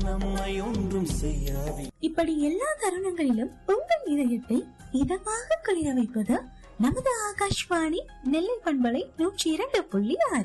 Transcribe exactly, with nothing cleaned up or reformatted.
நம்மை ஒன்றும் செய்யாது. இப்படி எல்லா தருணங்களிலும் உங்கள் இதயத்தை இதமாக குளிர வைப்பது நமது ஆகாஷ்வாணி நெல்லை பண்பலை நூற்றி இரண்டு புள்ளி ஆறு.